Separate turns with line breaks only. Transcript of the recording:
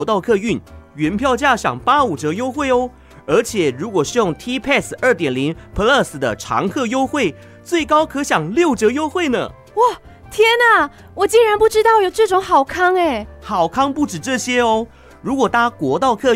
国道客运，原票价享85折优惠哦。而且如果是用 T-Pass 2.0 Plus 的常客优惠，最高可享6折优惠呢！
哇，天哪，我竟然不知道有这种好康哎！
好康不止这些哦，如果搭国道客